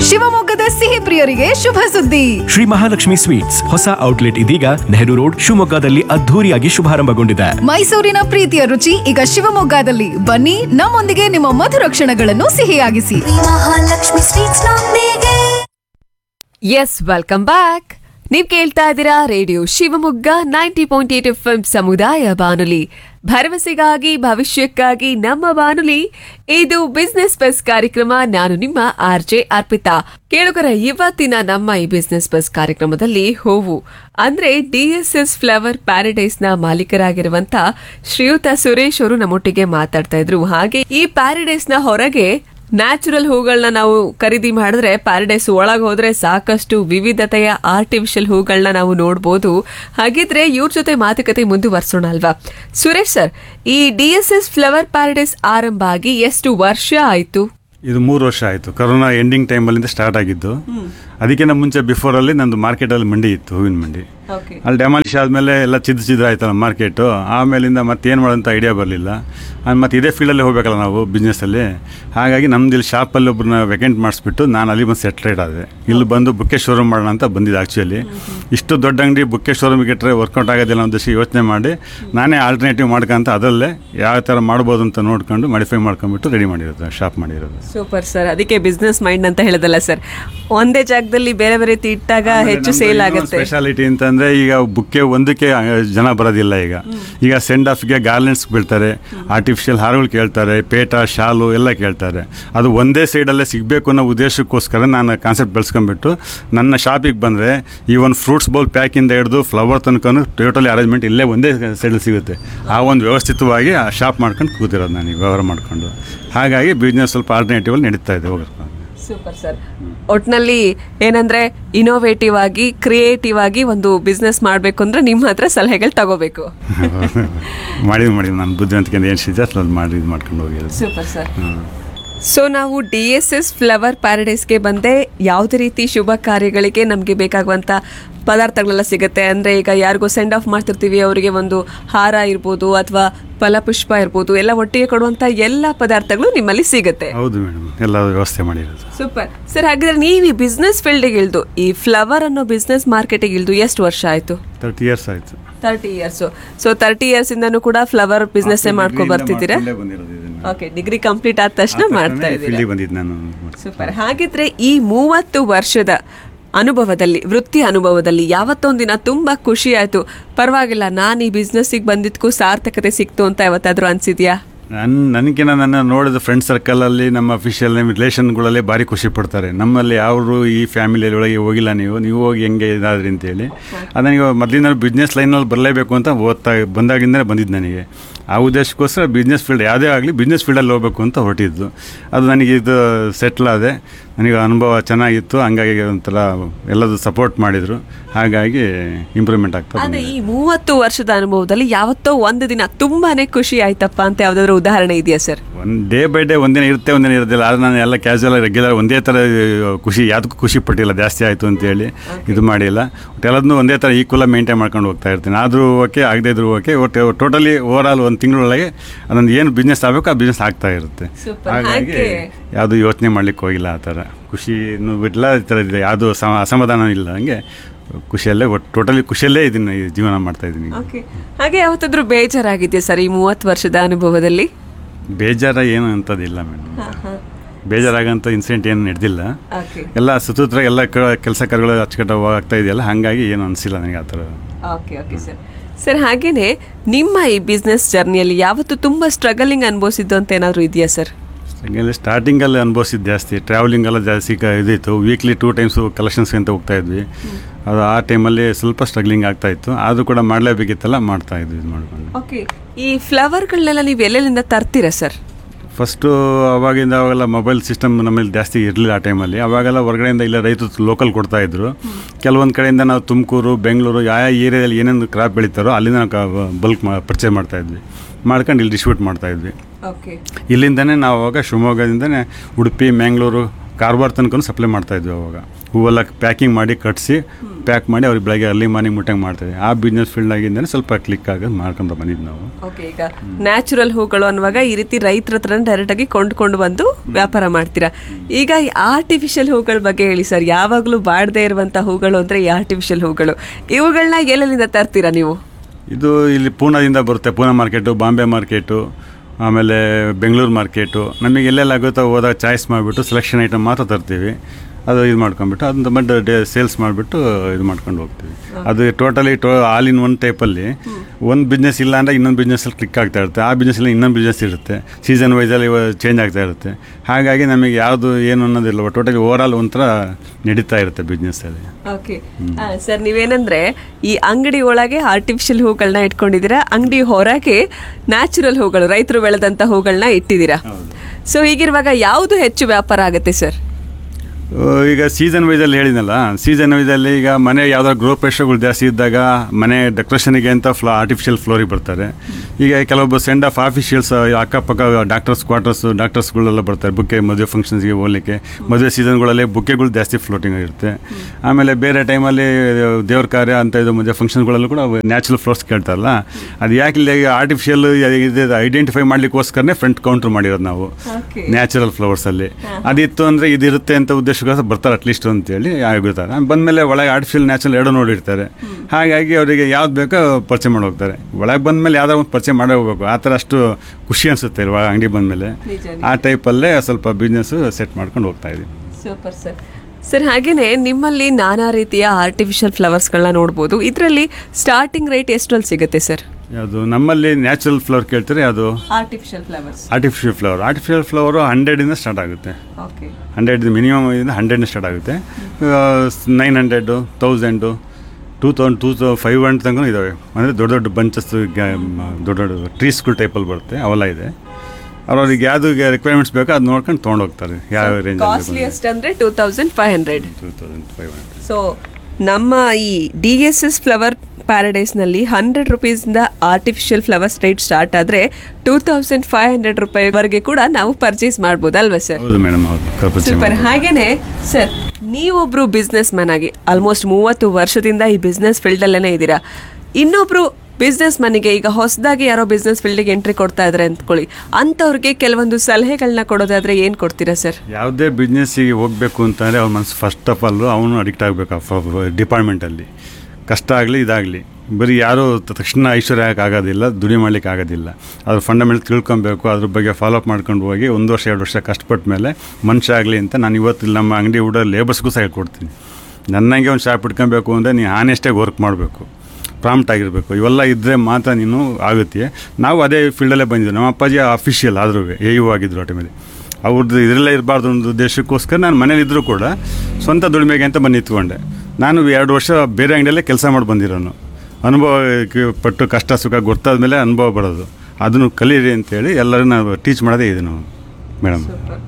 ಶಿವಮೊಗ್ಗದ ಸಿಹಿ ಪ್ರಿಯರಿಗೆ ಶುಭ ಸುದ್ದಿ. ಶ್ರೀ ಮಹಾಲಕ್ಷ್ಮಿ ಸ್ವೀಟ್ಸ್ ಹೊಸ ಔಟ್ಲೆಟ್ ಇದೀಗ ನೆಹರು ರೋಡ್ ಶಿವಮೊಗ್ಗದಲ್ಲಿ ಅದ್ಧೂರಿಯಾಗಿ ಶುಭಾರಂಭಗೊಂಡಿದೆ. ಮೈಸೂರಿನ ಪ್ರೀತಿಯ ರುಚಿ ಈಗ ಶಿವಮೊಗ್ಗದಲ್ಲಿ. ಬನ್ನಿ, ನಮ್ಮೊಂದಿಗೆ ನಿಮ್ಮ ಮಧುರ ಕ್ಷಣಗಳನ್ನು ಸಿಹಿಯಾಗಿಸಿ. ಮಹಾಲಕ್ಷ್ಮಿ ಸ್ವೀಟ್ಸ್ ನೊಂದಿಗೆ. S, welcome back. ನೀವ್ ಕೇಳ್ತಾ ಇದ್ದೀರಾ ರೇಡಿಯೋ ಶಿವಮೊಗ್ಗ 90.8 FM ಸಮುದಾಯ ಬಾನುಲಿ, ಭರವಸೆಗಾಗಿ ಭವಿಷ್ಯಕ್ಕಾಗಿ ನಮ್ಮ ಬಾನುಲಿ. ಇದು ಬಿಸ್ನೆಸ್ ಬಸ್ ಕಾರ್ಯಕ್ರಮ. ನಾನು ನಿಮ್ಮ RJ ಅರ್ಪಿತಾ. ಕೇಳುಗರ, ಇವತ್ತಿನ ನಮ್ಮ ಈ ಬಿಸ್ನೆಸ್ ಬಸ್ ಕಾರ್ಯಕ್ರಮದಲ್ಲಿ ಹೂವು ಅಂದ್ರೆ DSS ಫ್ಲವರ್ ಪ್ಯಾರಡೈಸ್ ನ ಮಾಲೀಕರಾಗಿರುವಂತ ಶ್ರೀಯುತ ಸುರೇಶ್ ಅವರು ನಮ್ಮೊಟ್ಟಿಗೆ ಮಾತಾಡ್ತಾ ಇದ್ರು. ಹಾಗೆ ಈ ಪ್ಯಾರಡೈಸ್ ನ ಹೊರಗೆ ನ್ಯಾಚುರಲ್ ಹೂಗಳನ್ನ ನಾವು ಖರೀದಿ ಮಾಡಿದ್ರೆ ಪ್ಯಾರಡೈಸ್ ಒಳಗೆ ಹೋದ್ರೆ ಸಾಕಷ್ಟು ವಿವಿಧತೆಯ ಆರ್ಟಿಫಿಷಿಯಲ್ ಹೂಗಳನ್ನ ನಾವು ನೋಡಬಹುದು. ಹಾಗಿದ್ರೆ ಇವ್ರ ಜೊತೆ ಮಾತುಕತೆ ಮುಂದುವರ್ಸೋಣ ಅಲ್ವಾ? ಸುರೇಶ್ ಸರ್, ಈ DSS ಫ್ಲವರ್ ಪ್ಯಾರಡೈಸ್ ಆರಂಭ ಆಗಿ ಎಷ್ಟು ವರ್ಷ ಆಯ್ತು? ಇದು 3 ವರ್ಷ ಆಯಿತು. ಕೊರೋನಾ ಎಂಡಿಂಗ್ ಟೈಮಲ್ಲಿಂದ ಸ್ಟಾರ್ಟ್ ಆಗಿದ್ದು. ಅದಕ್ಕಿಂತ ಮುಂಚೆ ಬಿಫೋರಲ್ಲಿ ನಂದು ಮಾರ್ಕೆಟಲ್ಲಿ ಮಂಡಿ ಇತ್ತು, ಹೂವಿನ ಮಂಡಿ. ಅಲ್ಲಿ ಡೆಮಾಲಿಷ್ ಆದಮೇಲೆ ಎಲ್ಲ ಚಿದ್ರ ಆಯ್ತಲ್ಲ ಮಾರ್ಕೆಟು. ಆಮೇಲಿಂದ ಮತ್ತೇನು ಮಾಡೋಂಥ ಐಡಿಯಾ ಬರಲಿಲ್ಲ. ಮತ್ತು ಇದೇ ಫೀಲ್ಡಲ್ಲಿ ಹೋಗಬೇಕಲ್ಲ ನಾವು ಬಿಸ್ನೆಸ್ಸಲ್ಲಿ. ಹಾಗಾಗಿ ನಮ್ದು ಇಲ್ಲಿ ಶಾಪಲ್ಲಿ ಒಬ್ಬರನ್ನ ವೆಕೆಂಟ್ ಮಾಡಿಸ್ಬಿಟ್ಟು ನಾನು ಅಲ್ಲಿ ಬಂದು ಸೆಟ್ರೇಟ್ ಆದೆ. ಇಲ್ಲಿ ಬಂದು ಬುಕ್ಕೆ ಶೋರೂಮ್ ಮಾಡೋಣ ಅಂತ ಬಂದಿದ್ದು. ಆ್ಯಕ್ಚುಲಿ ಇಷ್ಟು ದೊಡ್ಡ ಅಂಗಡಿ ಬುಕ್ಕೆ ಶೋರೂಮಿಗೆ ಇಟ್ಟರೆ ವರ್ಕೌಟ್ ಆಗೋದಿಲ್ಲ ಅನ್ನೋ ದೃಷ್ಟಿ ಯೋಚನೆ ಮಾಡಿ ನಾನೇ ಆಲ್ಟರ್ನೇಟಿವ್ ಮಾಡ್ಕೊಂತ ಅದರಲ್ಲೇ ಯಾವ ಥರ ಮಾಡ್ಬೋದು ಅಂತ ನೋಡ್ಕೊಂಡು ಮಾಡಿಫೈ ಮಾಡ್ಕೊಂಡ್ಬಿಟ್ಟು ರೆಡಿ ಮಾಡಿರೋದು, ಶಾಪ್ ಮಾಡಿರೋದು. Super sir. ಅದಕ್ಕೆ ಬಿಸ್ನೆಸ್ ಮೈಂಡ್ ಅಂತ ಹೇಳಿದಲ್ಲ ಸರ್. ಒಂದೇ ಜಾಗದಲ್ಲಿ ಬೇರೆ ಬೇರೆ ಇಟ್ಟಾಗ ಹೆಚ್ಚು ಸೇಲ್ ಆಗುತ್ತೆ. ಸ್ಪೆಷಾಲಿಟಿ ಅಂತಂದರೆ ಈಗ ಬುಕ್ಕೆ ಒಂದಕ್ಕೆ ಜನ ಬರೋದಿಲ್ಲ. ಈಗ ಸೆಂಡ್ ಆಫ್ಗೆ ಗಾರ್ಲೆಂಡ್ಸ್ ಬೀಳ್ತಾರೆ, ಆರ್ಟಿಫಿಷಿಯಲ್ ಹಾರಗಳು ಕೇಳ್ತಾರೆ, ಪೇಟ, ಶಾಲು ಎಲ್ಲ ಕೇಳ್ತಾರೆ. ಅದು ಒಂದೇ ಸೈಡಲ್ಲೇ ಸಿಗಬೇಕು ಅನ್ನೋ ಉದ್ದೇಶಕ್ಕೋಸ್ಕರ ನಾನು ಕಾನ್ಸೆಪ್ಟ್ ಬೆಳೆಸ್ಕೊಂಡ್ಬಿಟ್ಟು ನನ್ನ ಶಾಪಿಗೆ ಬಂದರೆ ಈ ಒಂದು ಫ್ರೂಟ್ಸ್ ಬೌಲ್ ಪ್ಯಾಕಿಂದ ಹಿಡಿದು ಫ್ಲವರ್ ತನಕ ಟೋಟಲಿ ಅರೇಂಜ್ಮೆಂಟ್ ಇಲ್ಲೇ ಒಂದೇ ಸೈಡಲ್ಲಿ ಸಿಗುತ್ತೆ. ಆ ಒಂದು ವ್ಯವಸ್ಥಿತವಾಗಿ ಆ ಶಾಪ್ ಮಾಡ್ಕೊಂಡು ಕೂತಿರೋದು ನಾನು ವ್ಯವಹಾರ ಮಾಡಿಕೊಂಡು. ಹಾಗಾಗಿ ಬಿಸ್ನೆಸ್ ಸ್ವಲ್ಪ ಆಲ್ಟರ್ನೇಟಿವಲ್ಲಿ ನಡೀತಾ ಇದೆ. Super sir. ಒಟ್ನಲ್ಲಿ ಏನಂದ್ರೆ ಇನೋವೇಟಿವ್ ಆಗಿ ಕ್ರಿಯೇಟಿವ್ ಆಗಿ ಒಂದು ಬಿಸ್ನೆಸ್ ಮಾಡಬೇಕು ಅಂದ್ರೆ ನಿಮ್ಮ ಹತ್ರ ಸಲಹೆಗಳು ತಗೋಬೇಕು. ಮಾಡಿ ನಾನು ಬುದ್ಧಿವಂತಿಕೆ ಏನು ಸಿಗುತ್ತೆ ಅದು ಮಾಡಿ ಇದು ಮಾಡ್ಕೊಂಡು ಹೋಗಿರೋದು. Super sir. ಸೊ ನಾವು DSS ಫ್ಲವರ್ ಪ್ಯಾರಡೈಸ್ಗೆ ಬಂದೆ. ಯಾವುದೇ ರೀತಿ ಶುಭ ಕಾರ್ಯಗಳಿಗೆ ನಮಗೆ ಬೇಕಾಗುವಂಥ ಪದಾರ್ಥಗಳೆಲ್ಲ ಸಿಗುತ್ತೆ. ಅಂದರೆ ಈಗ ಯಾರಿಗೂ ಸೆಂಡ್ ಆಫ್ ಮಾಡ್ತಿರ್ತೀವಿ, ಅವರಿಗೆ ಒಂದು ಹಾರ ಇರ್ಬೋದು ಅಥವಾ ಫಲಪುಷ್ಪ ಇರ್ಬೋದು, ಎಲ್ಲ ಒಟ್ಟಿಗೆ ಕೊಡುವಂಥ ಎಲ್ಲ ಪದಾರ್ಥಗಳು ನಿಮ್ಮಲ್ಲಿ ಸಿಗುತ್ತೆ. ಹೌದು ಮೇಡಮ್, ಎಲ್ಲ ವ್ಯವಸ್ಥೆ ಮಾಡಿರೋದು. Super sir. ಹಾಗಿದ್ರೆ ನೀವು ಈ ಬಿಸ್ನೆಸ್ ಫೀಲ್ಡಿಗೆ ಇಳಿದು ಈ ಫ್ಲವರ್ ಅನ್ನೋ ಬಿಸ್ನೆಸ್ ಮಾರ್ಕೆಟಿಗೆ ಇಳಿದು ಎಷ್ಟು ವರ್ಷ ಆಯಿತು? 30 years ಆಯಿತು. 30 years. ಸೊ 30 years ಇಂದನೂ ಕೂಡ ಫ್ಲವರ್ ಬಿಸ್ನೆಸ್ ಮಾಡ್ಕೊ ಬರ್ತಿದ್ದೀರಾ? ಓಕೆ, ಡಿಗ್ರಿ ಕಂಪ್ಲೀಟ್ ಆದ ತಕ್ಷಣ ಮಾಡ್ತಾ ಇದ್ದೀರಾ? ಸೂಪರ್. ಹಾಗಿದ್ರೆ ಈ 30 ವರ್ಷದ ಅನುಭವದಲ್ಲಿ, ವೃತ್ತಿ ಅನುಭವದಲ್ಲಿ ಯಾವತ್ತೊಂದಿನ ತುಂಬಾ ಖುಷಿ ಆಯ್ತು, ಪರವಾಗಿಲ್ಲ ನಾನು ಈ ಬಿಸ್ನೆಸ್ಸಿಗೆ ಬಂದಿದ್ದಕ್ಕೂ ಸಾರ್ಥಕತೆ ಸಿಕ್ತು ಅಂತ ಯಾವತ್ತಾದ್ರೂ ಅನ್ಸಿದ್ಯಾ? ನನಗಿನ ನನ್ನ ನೋಡಿದ ಫ್ರೆಂಡ್ ಸರ್ಕಲಲ್ಲಿ, ನಮ್ಮ ಅಫಿಷಿಯಲ್ ರಿಲೇಷನ್ಗಳಲ್ಲಿ ಭಾರಿ ಖುಷಿ ಪಡ್ತಾರೆ. ನಮ್ಮಲ್ಲಿ ಅವರು ಈ ಫ್ಯಾಮಿಲಿಯಲ್ಲಿ ಒಳಗೆ ಹೋಗಿಲ್ಲ, ನೀವು ಹೋಗಿ ಹೆಂಗೆ ಇದಾದ್ರಿ ಅಂತೇಳಿ. ಅದು ನನಗೆ ಮೊದಲಿನ ಬಿಸ್ನೆಸ್ ಲೈನಲ್ಲಿ ಬರಲೇಬೇಕು ಅಂತ ಬಂದಾಗಿಂದಲೇ ಬಂದಿದ್ದು ನನಗೆ. ಆ ಉದ್ದೇಶಕ್ಕೋಸ್ಕರ ಬಿಸ್ನೆಸ್ ಫೀಲ್ಡ್ ಯಾವುದೇ ಆಗಲಿ ಬಿಸ್ನೆಸ್ ಫೀಲ್ಡಲ್ಲಿ ಹೋಗಬೇಕು ಅಂತ ಹೊರಟಿದ್ದು. ಅದು ನನಗೆ ಇದು ಸೆಟ್ಲ್ ಆದೆ. ನನಗೆ ಅನುಭವ ಚೆನ್ನಾಗಿತ್ತು. ಹಂಗಾಗಿ ಒಂಥರ ಎಲ್ಲದೂ ಸಪೋರ್ಟ್ ಮಾಡಿದರು. ಹಾಗಾಗಿ ಇಂಪ್ರೂವ್ಮೆಂಟ್ ಆಗ್ತದೆ. ಅದೇ ಈ 30 ವರ್ಷದ ಅನುಭವದಲ್ಲಿ ಯಾವತ್ತೋ ಒಂದು ದಿನ ತುಂಬಾನೇ ಖುಷಿ ಆಯ್ತಪ್ಪ ಅಂತ ಯಾವುದಾದ್ರೂ ಉದಾಹರಣೆ ಇದೆಯಾ ಸರ್? ಒಂದು ಡೇ ಬೈ ಡೇ ಒಂದಿನ ಇರುತ್ತೆ, ಒಂದಿನ ಇರೋದಿಲ್ಲ. ಆದರೆ ನಾನು ಎಲ್ಲ ಕ್ಯಾಶುವಲ್ ರೆಗ್ಯುಲರ್ ಒಂದೇ ಥರ ಖುಷಿ, ಯಾವುದಕ್ಕೂ ಖುಷಿ ಪಟ್ಟಿಲ್ಲ ಜಾಸ್ತಿ ಆಯಿತು ಅಂತೇಳಿ ಇದು ಮಾಡಿಲ್ಲ. ಒಟ್ಟು ಎಲ್ಲದನ್ನೂ ಒಂದೇ ಥರ ಈಕ್ವಲಾಗಿ ಮೇಂಟೈನ್ ಮಾಡ್ಕೊಂಡು ಹೋಗ್ತಾ ಇರ್ತೀನಿ. ಆದರೂ ಓಕೆ, ಆಗದೇ ಇದ್ರೂ ಓಕೆ. ಒಟ್ಟು ಟೋಟಲಿ ಓವರ್ ಆಲ್ ಒಂದು ತಿಂಗಳೊಳಗೆ ಅದೊಂದು ಏನು ಬಿಸ್ನೆಸ್ ಆಗಬೇಕು ಆ ಬಿಸ್ನೆಸ್ ಆಗ್ತಾ ಇರುತ್ತೆ. ಹಾಗಾಗಿ ಯಾವುದು ಯೋಚನೆ ಮಾಡ್ಲಿಕ್ಕೆ ಹೋಗಿಲ್ಲ. ಆ ಥರ ಖುಷಿನೂ ಬಿಡಲ್ಲ, ಈ ಥರ ಇದೆ, ಯಾವುದು ಅಸಮಾಧಾನ ಇಲ್ಲ. ಹಂಗೆ ಖುಷಿಯಲ್ಲೇ, ಒಟ್ಟು ಟೋಟಲಿ ಖುಷಿಯಲ್ಲೇ ಇದನ್ನು ಜೀವನ ಮಾಡ್ತಾ ಇದ್ದೀನಿ. ಹಾಗೆ ಯಾವತ್ತಾದ್ರೂ ಬೇಜಾರಾಗಿದೆಯಾ ಸರ್ ಈ 30 ವರ್ಷದ ಅನುಭವದಲ್ಲಿ? ಬೇಜಾರ ಏನು ಅಂತದಿಲ್ಲ ಮೇಡಮ್. ಬೇಜಾರಾಗಂತ ಇನ್ಸಿಡೆಂಟ್ ಏನು ನಡೆದಿಲ್ಲ. ಎಲ್ಲ ಸುತ್ತೂತ್ರ ಎಲ್ಲ ಕೆಲಸ ಕಾರ್ಯಗಳು ಅಚ್ಚುಕಟ್ಟಾಗಿ ಆಗ್ತಾ ಇದೆಯಲ್ಲ, ಹಾಗಾಗಿ ಏನು ಅನಿಸಿಲ್ಲ ನನಗೆ ಆ ಥರ. Okay sir. ಸರ್, ಹಾಗೇನೆ ನಿಮ್ಮ ಈ ಬಿಸ್ನೆಸ್ ಜರ್ನಿಯಲ್ಲಿ ಯಾವತ್ತು ತುಂಬ ಸ್ಟ್ರಗಲಿಂಗ್ ಅನುಭವಿಸಿದ್ದು ಅಂತ ಏನಾದರೂ ಇದೆಯಾ ಸರ್? ಸ್ಟಾರ್ಟಿಂಗಲ್ಲಿ ಅನುಭವಿಸಿದ್ದು ಜಾಸ್ತಿ. ಟ್ರಾವೆಲಿಂಗೆಲ್ಲ ಜಾಸ್ತಿ ಇದಿತ್ತು. ವೀಕ್ಲಿ 2 times ಕಲೆಕ್ಷನ್ಸ್ಗೆ ಅಂತ ಹೋಗ್ತಾ ಇದ್ವಿ. ಅದು ಆ ಟೈಮಲ್ಲಿ ಸ್ವಲ್ಪ ಸ್ಟ್ರಗ್ಲಿಂಗ್ ಆಗ್ತಾಯಿತ್ತು. ಆದರೂ ಕೂಡ ಮಾಡಲೇಬೇಕಿತ್ತಲ್ಲ, ಮಾಡ್ತಾ ಇದ್ವಿ ಇದು ಮಾಡ್ಕೊಂಡು. ಓಕೆ, ಈ ಫ್ಲವರ್ಗಳನ್ನೆಲ್ಲ ನೀವು ಎಲ್ಲೆಲ್ಲಿಂದ ತರ್ತೀರಾ ಸರ್? ಫಸ್ಟು ಅವಾಗೆಲ್ಲ ಮೊಬೈಲ್ ಸಿಸ್ಟಮ್ ನಮ್ಮಲ್ಲಿ ಜಾಸ್ತಿ ಇರಲಿಲ್ಲ ಆ ಟೈಮಲ್ಲಿ. ಅವಾಗೆಲ್ಲ ಹೊರಗಡೆಯಿಂದ ಇಲ್ಲ ರೈತರು ಲೋಕಲ್ ಕೊಡ್ತಾಯಿದ್ರು. ಕೆಲವೊಂದು ಕಡೆಯಿಂದ ನಾವು ತುಮಕೂರು, ಬೆಂಗಳೂರು, ಯಾವ ಏರಿಯಾದಲ್ಲಿ ಏನೇನು ಕ್ರಾಪ್ ಬೆಳೀತಾರೋ ಅಲ್ಲಿಂದ ನಾವು ಬಲ್ಕ್ ಪರ್ಚೇಸ್ ಮಾಡ್ತಾಯಿದ್ವಿ. ಮಾಡ್ಕೊಂಡು ಇಲ್ಲಿ ಡಿಸ್ಟ್ರಿಬ್ಯೂಟ್ ಮಾಡ್ತಾಯಿದ್ವಿ. ಇಲ್ಲಿಂದನೇ ನಾವು ಅವಾಗ ಶಿವಮೊಗ್ಗದಿಂದನೇ ಉಡುಪಿ, ಮ್ಯಾಂಗ್ಳೂರು, ಕಾರವಾರ ತನಕ ಸಪ್ಲೈ ಮಾಡ್ತಾಯಿದ್ವಿ ಅವಾಗ. ಹೂವೆಲ್ಲ ಪ್ಯಾಕಿಂಗ್ ಮಾಡಿ ಕಟ್ಟಿಸಿ ಪ್ಯಾಕ್ ಮಾಡಿ ಅವ್ರಿಗೆ ಬೆಳಗ್ಗೆ ಅರ್ಲಿ ಮಾರ್ನಿಂಗ್ ಮುಟ್ಟಂಗೆ ಮಾಡ್ತಾಯಿದ್ವಿ. ಆ ಬಿಸ್ನೆಸ್ ಫೀಲ್ಡ್ನಾಗಿಂದನೇ ಸ್ವಲ್ಪ ಕ್ಲಿಕ್ ಆಗೋದು ಮಾಡ್ಕೊಂಡು ಬಂದಿದ್ದು ನಾವು. ಓಕೆ, ಈಗ ನ್ಯಾಚುರಲ್ ಹೂಗಳು ಅನ್ನುವಾಗ ಈ ರೀತಿ ರೈತರ ಹತ್ರ ಡೈರೆಕ್ಟಾಗಿ ಕೊಂಡ್ಕೊಂಡು ಬಂದು ವ್ಯಾಪಾರ ಮಾಡ್ತೀರಾ. ಈಗ ಈ ಆರ್ಟಿಫಿಷಿಯಲ್ ಹೂಗಳ ಬಗ್ಗೆ ಹೇಳಿ ಸರ್. ಯಾವಾಗಲೂ ಬಾಡದೇ ಇರುವಂಥ ಹೂಗಳು ಅಂದರೆ ಈ ಆರ್ಟಿಫಿಷಿಯಲ್ ಹೂಗಳು, ಇವುಗಳನ್ನ ಎಲ್ಲೆಲ್ಲಿಂದ ತರ್ತೀರಾ ನೀವು? ಇದು ಇಲ್ಲಿ ಪೂನಾದಿಂದ ಬರುತ್ತೆ, ಪೂನಾ ಮಾರ್ಕೆಟು, ಬಾಂಬೆ ಮಾರ್ಕೆಟು, ಆಮೇಲೆ ಬೆಂಗಳೂರು ಮಾರ್ಕೆಟು. ನಮಗೆ ಎಲ್ಲೆಲ್ಲಾಗುತ್ತೋ ಹೋದಾಗ ಚಾಯ್ಸ್ ಮಾಡಿಬಿಟ್ಟು ಸೆಲೆಕ್ಷನ್ ಐಟಮ್ ಮಾತ್ರ ತರ್ತೀವಿ. ಅದು ಇದು ಮಾಡ್ಕೊಂಡ್ಬಿಟ್ಟು ಅದನ್ನ ಬಂದು ಸೇಲ್ಸ್ ಮಾಡಿಬಿಟ್ಟು ಇದು ಮಾಡ್ಕೊಂಡು ಹೋಗ್ತೀವಿ. ಅದು ಟೋಟಲಿ ಆಲ್ ಇನ್ ಒನ್ ಟೈಪಲ್ಲಿ ಒಂದು ಬಿಸ್ನೆಸ್ ಇಲ್ಲ ಅಂದರೆ ಇನ್ನೊಂದು ಬಿಸ್ನೆಸ್ಸಲ್ಲಿ ಕ್ಲಿಕ್ ಆಗ್ತಾ ಇರುತ್ತೆ, ಆ ಬಿಸ್ನೆಸ್ಸಲ್ಲಿ ಇನ್ನೊಂದು ಬಿಸ್ನೆಸ್ ಇರುತ್ತೆ, ಸೀಸನ್ ವೈಸಲ್ಲಿ ಚೇಂಜ್ ಆಗ್ತಾ ಇರುತ್ತೆ. ಹಾಗಾಗಿ ನಮಗೆ ಯಾವುದು ಏನು ಅನ್ನೋದಿಲ್ಲ, ಟೋಟಲಿ ಓವರಾಲ್ ಒಂಥರ ನಡೀತಾ ಇರುತ್ತೆ ಬಿಸ್ನೆಸ್ಸಲ್ಲಿ. ಓಕೆ ಸರ್, ನೀವೇನಂದ್ರೆ ಈ ಅಂಗಡಿ ಒಳಗೆ ಆರ್ಟಿಫಿಷಿಯಲ್ ಹೂಗಳನ್ನ ಇಟ್ಕೊಂಡಿದ್ದೀರಾ, ಅಂಗಡಿ ಹೊರಗೆ ನ್ಯಾಚುರಲ್ ಹೂಗಳು ರೈತರು ಬೆಳೆದಂಥ ಹೂಗಳನ್ನ ಇಟ್ಟಿದ್ದೀರಾ. ಸೊ ಹೀಗಿರುವಾಗ ಯಾವುದು ಹೆಚ್ಚು ವ್ಯಾಪಾರ ಆಗುತ್ತೆ ಸರ್? ಈಗ ಸೀಸನ್ ವೈಸಲ್ಲಿ ಹೇಳಿದ್ನಲ್ಲ, ಸೀಸನ್ ವೈಸಲ್ಲಿ ಈಗ ಮನೆ ಯಾವ್ದಾದ್ರು ಗೃಹ ಪ್ರವೇಶಗಳು ಜಾಸ್ತಿ ಇದ್ದಾಗ ಮನೆ ಡೆಕೋರೇಷನ್ಗೆ ಅಂತ ಆರ್ಟಿಫಿಷಿಯಲ್ ಫ್ಲೋರಿಗೆ ಬರ್ತಾರೆ. ಈಗ ಕೆಲವೊಬ್ಬರು ಸೆಂಡ್ ಆಫ್ ಆಫೀಷಿಯಲ್ಸ್ ಅಕ್ಕಪಕ್ಕ ಡಾಕ್ಟರ್ಸ್ಗಳೆಲ್ಲ ಬರ್ತಾರೆ ಬುಕ್ಕೆ ಮದುವೆ ಫಂಕ್ಷನ್ಸ್ಗೆ ಹೋಗ್ಲಿಕ್ಕೆ. ಮದುವೆ ಸೀಸನ್ಗಳಲ್ಲಿ ಬುಕ್ಕೆಗಳು ಜಾಸ್ತಿ ಫ್ಲೋಟಿಂಗ್ ಇರುತ್ತೆ. ಆಮೇಲೆ ಬೇರೆ ಟೈಮಲ್ಲಿ ದೇವ್ರ ಕಾರ್ಯ ಅಂತ ಇದು ಮದುವೆ ಫಂಕ್ಷನ್ಗಳಲ್ಲೂ ಕೂಡ ನ್ಯಾಚುರಲ್ ಫ್ಲೋರ್ಸ್ ಕೇಳ್ತಾರಲ್ಲ, ಅದು ಯಾಕೆ ಇಲ್ಲಿ ಆರ್ಟಿಫಿಷಿಯಲ್ ಐಡೆಂಟಿಫೈ ಮಾಡ್ಲಿಕ್ಕೋಸ್ಕರನೇ ಫ್ರಂಟ್ ಕೌಂಟರ್ ಮಾಡಿರೋದು ನಾವು ನ್ಯಾಚುರಲ್ ಫ್ಲವರ್ಸಲ್ಲಿ. ಅದಿತ್ತು ಅಂದರೆ ಇದಿರುತ್ತೆ ಅಂತ ಉದ್ದೇಶ ಬರ್ತಾರೆ ಅಟ್ಲೀಸ್ಟ್ ಅಂತೇಳಿ ಆಗಿರ್ತಾರೆ. ಬಂದಮೇಲೆ ಒಳಗೆ ಆರ್ಟಿಫಿಷಿಯಲ್ ನ್ಯಾಚುರಲ್ ಎರಡು ನೋಡಿರ್ತಾರೆ. ಹಾಗಾಗಿ ಅವರಿಗೆ ಯಾವ್ದು ಬೇಕೋ ಪರ್ಚೇಸ್ ಮಾಡಿ ಹೋಗ್ತಾರೆ. ಒಳಗೆ ಬಂದಮೇಲೆ ಯಾವ್ದಾದ್ರು ಒಂದು ಪರ್ಚೇಸ್ ಮಾಡೇ ಹೋಗ್ಬೇಕು. ಆ ಥರ ಅಷ್ಟು ಖುಷಿ ಅನಿಸುತ್ತೆ ಇವಾಗ ಅಂಗಡಿ ಬಂದಮೇಲೆ. ಆ ಟೈಪಲ್ಲೇ ಸ್ವಲ್ಪ ಬಿಸ್ನೆಸ್ಸು ಸೆಟ್ ಮಾಡ್ಕೊಂಡು ಹೋಗ್ತಾ ಇದ್ದೀವಿ. Super sir. ಸರ್ ಹಾಗೇನೆ ನಿಮ್ಮಲ್ಲಿ ನಾನಾ ರೀತಿಯ ಆರ್ಟಿಫಿಷಿಯಲ್ ಫ್ಲವರ್ಸ್ಗಳನ್ನ ನೋಡ್ಬೋದು. ಇದರಲ್ಲಿ ಸ್ಟಾರ್ಟಿಂಗ್ ರೇಟ್ ಎಷ್ಟರಲ್ಲಿ ಸಿಗುತ್ತೆ ಸರ್? ಅದು ನಮ್ಮಲ್ಲಿ ನ್ಯಾಚುರಲ್ ಫ್ಲವರ್ ಕೇಳ್ತಾರೆ, ಅದು ಆರ್ಟಿಫಿಷಿಯಲ್ ಫ್ಲವರು 100 ಸ್ಟಾರ್ಟ್ ಆಗುತ್ತೆ. 100 ಮಿನಿಮಮ್ 100 ಸ್ಟಾರ್ಟ್ ಆಗುತ್ತೆ. 900, 1000, 2000, 2500 ತನಕ ಇದ್ದಾವೆ. ಅಂದರೆ ದೊಡ್ಡ ದೊಡ್ಡ ಬಂಚಸ್, ದೊಡ್ಡ ದೊಡ್ಡ ಟ್ರೀಸ್ಗಳು ಟೈಪಲ್ಲಿ ಬರುತ್ತೆ, ಅವೆಲ್ಲ ಇದೆ. ಅವ್ರಿಗೆ ಯಾವುದು ರಿಕ್ವೈರ್ಮೆಂಟ್ಸ್ ಬೇಕೋ ಅದು ನೋಡ್ಕೊಂಡು ತೊಗೊಂಡೋಗ್ತಾರೆ. ಯಾವ ರೇಂಜ್ ಕಾಸ್ಟ್ಲಿಯೆಸ್ಟ್ ಅಂದರೆ 2500. ಸೊ ನಮ್ಮ ಈ DSS flower ಪ್ಯಾರಡೈಸ್ನಲ್ಲಿ 100 ರೂಪೀಸಿಂದ artificial flowers rate start ಆದರೆ 2500 ರೂಪಾಯಿವರೆಗೆ ಕೂಡ ನಾವು ಪರ್ಚೇಸ್ ಮಾಡ್ಬೋದು ಅಲ್ವಾ ಸರ್? ಹೌದು ಮೇಡಮ್, ಹೌದು. ಸೂಪರ್. ಹಾಗೇನೆ ಸರ್, ನೀವೊಬ್ರು ಬಿಸ್ನೆಸ್ ಮ್ಯಾನ್ ಆಗಿ ಆಲ್ಮೋಸ್ಟ್ 30 ವರ್ಷದಿಂದ ಈ ಬಿಸ್ನೆಸ್ ಫೀಲ್ಡಲ್ಲೇ ಇದ್ದೀರಾ. ಇನ್ನೊಬ್ರು ಬಿಸ್ನೆಸ್ ಮನಿಗೆ ಈಗ ಹೊಸದಾಗಿ ಯಾರೋ ಬಿಸ್ನೆಸ್ ಫೀಲ್ಡಿಗೆ ಎಂಟ್ರಿ ಕೊಡ್ತಾ ಇದ್ದಾರೆ ಅಂದ್ಕೊಳ್ಳಿ, ಅಂಥವ್ರಿಗೆ ಕೆಲವೊಂದು ಸಲಹೆಗಳನ್ನ ಕೊಡೋದಾದ್ರೆ ಏನು ಕೊಡ್ತೀರಾ ಸರ್? ಯಾವುದೇ ಬಿಸ್ನೆಸ್ಸಿಗೆ ಹೋಗಬೇಕು ಅಂತಂದರೆ ಅವ್ರ ಮನಸ್ಸು ಫಸ್ಟ್ ಆಫ್ ಆಲ್ ಅವನು ಅಡಿಕ್ಟ್ ಆಗಬೇಕು ಡಿಪಾರ್ಟ್ಮೆಂಟಲ್ಲಿ. ಕಷ್ಟ ಆಗಲಿ ಇದಾಗಲಿ, ಬರೀ ಯಾರೂ ತಕ್ಷಣ ಐಶ್ವರ್ಯ ಆಗೋದಿಲ್ಲ, ದುಡಿ ಮಾಡ್ಲಿಕ್ಕೆ ಆಗೋದಿಲ್ಲ. ಅದ್ರ ಫಂಡಮೆಂಟಲ್ ತಿಳ್ಕೊಬೇಕು, ಅದ್ರ ಬಗ್ಗೆ ಫಾಲೋಅಪ್ ಮಾಡ್ಕೊಂಡು ಹೋಗಿ 1 ವರ್ಷ 2 ವರ್ಷ ಕಷ್ಟಪಟ್ಟ ಮೇಲೆ ಮನುಷ್ಯ ಆಗಲಿ ಅಂತ ನಾನು ಇವತ್ತು ನಮ್ಮ ಅಂಗಡಿ ಹುಡೋ ಲೇಬರ್ಸ್ಗೂ ಸಹ ಹೇಳ್ಕೊಡ್ತೀನಿ. ನನ್ನಂಗೆ ಒಂದು ಶಾಪ್ ಇಟ್ಕೊಬೇಕು ಅಂದರೆ ನೀನು ಆನೆಸ್ಟಾಗಿ ವರ್ಕ್ ಮಾಡಬೇಕು, ಪ್ರಾಂಪ್ಟ್ ಆಗಿರಬೇಕು. ಇವೆಲ್ಲ ಇದ್ದರೆ ಮಾತ್ರ ನೀನು ಆಗುತ್ತೆ. ನಾವು ಅದೇ ಫೀಲ್ಡಲ್ಲೇ ಬಂದಿದ್ದೆ. ನಮ್ಮ ಅಪ್ಪಾಜಿ ಅಫಿಷಿಯಲ್ ಆದರೂ AU ಆಗಿದ್ದರು ಆ ಟೈಮಲ್ಲಿ. ಅವ್ರದ್ದು ಇದರಲ್ಲೇ ಇರಬಾರ್ದು ಒಂದು ಉದ್ದೇಶಕ್ಕೋಸ್ಕರ ನಾನು ಮನೇಲಿದ್ದರೂ ಕೂಡ ಸ್ವಂತ ದುಡಿಮೆಗೆ ಅಂತ ಬಂದು ನಿಂತ್ಕೊಂಡೆ. ನಾನು 2 ವರ್ಷ ಬೇರೆ ಅಂಗಡಿಯಲ್ಲೇ ಕೆಲಸ ಮಾಡಿ ಬಂದಿರೋನು. ಅನುಭವ ಪಟ್ಟು ಕಷ್ಟ ಸುಖ ಗೊತ್ತಾದ ಮೇಲೆ ಅನುಭವ ಬರೋದು, ಅದನ್ನು ಕಲೀರಿ ಅಂತೇಳಿ ಎಲ್ಲರೂ ನಾವು ಟೀಚ್ ಮಾಡೋದೇ ಇದೆ ನಾವು ಮೇಡಮ್.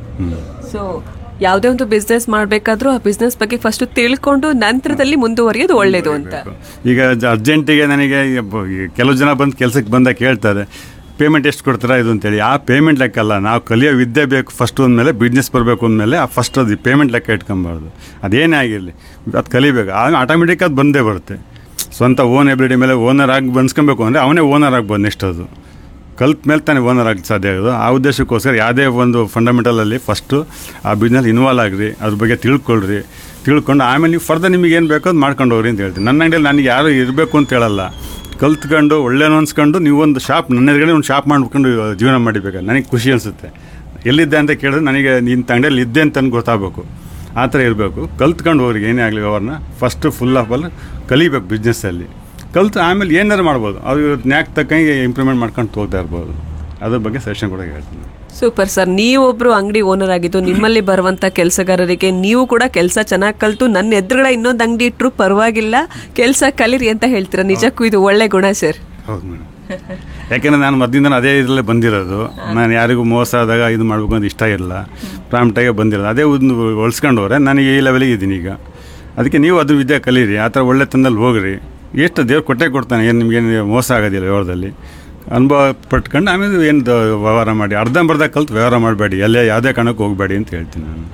ಸೊ ಯಾವುದೇ ಒಂದು ಬಿಸ್ನೆಸ್ ಮಾಡಬೇಕಾದ್ರೂ ಆ ಬಿಸ್ನೆಸ್ ಬಗ್ಗೆ ಫಸ್ಟ್ ತಿಳ್ಕೊಂಡು ನಂತರದಲ್ಲಿ ಮುಂದುವರಿಯೋದು ಒಳ್ಳೇದು ಅಂತ. ಈಗ ಅರ್ಜೆಂಟಿಗೆ ನನಗೆ ಕೆಲವು ಜನ ಬಂದು ಕೆಲಸಕ್ಕೆ ಬಂದಾಗ ಕೇಳ್ತಾರೆ, ಪೇಮೆಂಟ್ ಎಷ್ಟು ಕೊಡ್ತೀರಾ ಇದು ಅಂತೇಳಿ. ಆ ಪೇಮೆಂಟ್ ಲೆಕ್ಕ ಅಲ್ಲ, ನಾವು ಕಲಿಯೋ ವಿದ್ಯೆ ಬೇಕು ಫಸ್ಟ್ ಅಂದಮೇಲೆ ಬಿಸ್ನೆಸ್ ಬರಬೇಕು ಅಂದಮೇಲೆ ಆ ಫಸ್ಟ್ ಅದು ಪೇಮೆಂಟ್ ಲೆಕ್ಕ ಇಟ್ಕೊಬಾರ್ದು. ಅದೇನೇ ಆಗಿರಲಿ ಅದು ಕಲಿಬೇಕು, ಆಟೋಮೆಟಿಕ್ ಅದು ಬಂದೇ ಬರುತ್ತೆ. ಸ್ವಂತ ಓನ್ ಎಬಿಲಿಟಿ ಮೇಲೆ ಓನರ್ ಆಗಿ ಬಂದ್ಸ್ಕೊಬೇಕು ಅಂದರೆ ಅವನೇ ಓನರ್ ಆಗ್ಬೋದು. ನೆಕ್ಸ್ಟ್ ಅದು ಕಲ್ತ ಮೇಲೆ ತಾನೇ ಓನರ್ ಆಗಲಿಕ್ಕೆ ಸಾಧ್ಯ ಆಗೋದು. ಆ ಉದ್ದೇಶಕ್ಕೋಸ್ಕರ ಯಾವುದೇ ಒಂದು ಫಂಡಮೆಂಟಲಲ್ಲಿ ಫಸ್ಟು ಆ ಬಿಸ್ನೆಸ್ ಇನ್ವಾಲ್ವ್ ಆಗಿರಿ, ಅದ್ರ ಬಗ್ಗೆ ತಿಳ್ಕೊಂಡು ಆಮೇಲೆ ನೀವು ಫರ್ದರ್ ನಿಮಗೆ ಏನು ಬೇಕೋ ಅದು ಮಾಡ್ಕೊಂಡು ಹೋಗ್ರಿ ಅಂತ ಹೇಳ್ತೀನಿ. ನನ್ನ ಅಂಗಡಿಯಲ್ಲಿ ನನಗೆ ಯಾರು ಇರಬೇಕು ಅಂತ ಹೇಳಲ್ಲ, ಕಲ್ತ್ಕೊಂಡು ಒಳ್ಳೆಯನು ಅನ್ಸ್ಕೊಂಡು ನೀವೊಂದು ಶಾಪ್ ನನ್ನ ಎದುರುಗಡೆ ಒಂದು ಶಾಪ್ ಮಾಡ್ಕೊಂಡು ಜೀವನ ಮಾಡಿಬೇಕು. ನನಗೆ ಖುಷಿ ಅನಿಸುತ್ತೆ. ಎಲ್ಲಿದ್ದೆ ಅಂತ ಕೇಳಿದ್ರೆ ನನಗೆ ನಿನ್ನ ಅಂಗಡಿಯಲ್ಲಿ ಇದ್ದೆ ಅಂತ ಗೊತ್ತಾಗಬೇಕು. ಆ ಥರ ಇರಬೇಕು. ಕಲ್ತ್ಕೊಂಡು ಹೋಗ್ರಿಗೆ ಏನೇ ಆಗಲಿ ಅವ್ರನ್ನ ಫಸ್ಟು ಫುಲ್ ಆಫ್ ಆಲ್ ಕಲಿಬೇಕು. ಬಿಸ್ನೆಸ್ಸಲ್ಲಿ ಕಲ್ತು ಆಮೇಲೆ ಏನಾರು ಮಾಡ್ಬೋದು, ಅದು ನ್ಯಾಕ್ ತಕ್ಕಂಗೆ ಇಂಪ್ರೂವ್ಮೆಂಟ್ ಮಾಡ್ಕೊಂಡು ಹೋಗ್ತಾ ಇರ್ಬೋದು. ಅದ್ರ ಬಗ್ಗೆ ಸಜೆಷನ್ ಕೂಡ ಹೇಳ್ತೀನಿ. Super sir. ನೀವೊಬ್ರು ಅಂಗಡಿ ಓನರ್ ಆಗಿದ್ದು ನಿಮ್ಮಲ್ಲಿ ಬರುವಂಥ ಕೆಲಸಗಾರರಿಗೆ ನೀವು ಕೂಡ ಕೆಲಸ ಚೆನ್ನಾಗಿ ಕಲಿತು ನನ್ನ ಎದುರುಗಡೆ ಇನ್ನೊಂದು ಅಂಗಡಿ ಇಟ್ಟರು ಪರವಾಗಿಲ್ಲ, ಕೆಲಸ ಕಲೀರಿ ಅಂತ ಹೇಳ್ತೀರಾ. ನಿಜಕ್ಕೂ ಇದು ಒಳ್ಳೆ ಗುಣ ಸರ್. ಹೌದು ಮೇಡಮ್. ಯಾಕೆಂದರೆ ನಾನು ಮೊದಲಿಂದ ಅದೇ ಇದರಲ್ಲೇ ಬಂದಿರೋದು. ನಾನು ಯಾರಿಗೂ ಮೋಸ ಆದಾಗ ಇದು ಮಾಡಬೇಕು ಅಂತ ಇಷ್ಟ ಇಲ್ಲ, ಪ್ರಾಂಪ್ಟಾಗೆ ಬಂದಿರೋದು. ಅದೇ ಒಂದು ಹೊಲ್ಸ್ಕೊಂಡು ಹೋದ್ರೆ ನನಗೆ ಈ ಲೆವೆಲಿಗೆ ಇದ್ದೀನಿ ಈಗ. ಅದಕ್ಕೆ ನೀವು ಅದ್ರ ವಿದ್ಯೆ ಕಲೀರಿ, ಆ ಥರ ಒಳ್ಳೆ ತಂದಲ್ಲಿ ಹೋಗ್ರಿ. ಎಷ್ಟು ದೇವ್ರು ಕೊಡ್ತಾನೆ, ಏನು ನಿಮಗೇನು ಮೋಸ ಆಗೋದಿಲ್ಲ ವ್ಯವಹಾರದಲ್ಲಿ. ಅನುಭವ ಪಟ್ಕೊಂಡು ಆಮೇಲೆ ಏನು ವ್ಯವಹಾರ ಮಾಡಿ, ಅರ್ಧಂಬರ್ಧ ಕಲ್ತು ವ್ಯವಹಾರ ಮಾಡಬೇಡಿ, ಯಾವುದೇ ಕಾರಣಕ್ಕೆ ಹೋಗಬೇಡಿ ಅಂತ ಹೇಳ್ತೀನಿ ನಾನು.